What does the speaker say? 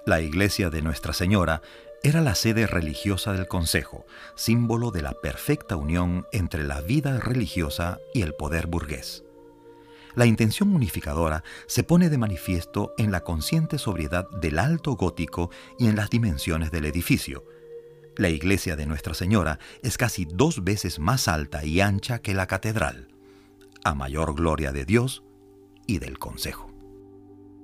La iglesia de Nuestra Señora era la sede religiosa del Consejo, símbolo de la perfecta unión entre la vida religiosa y el poder burgués. La intención unificadora se pone de manifiesto en la consciente sobriedad del alto gótico y en las dimensiones del edificio. La iglesia de Nuestra Señora es casi 2 veces más alta y ancha que la catedral, a mayor gloria de Dios y del Consejo.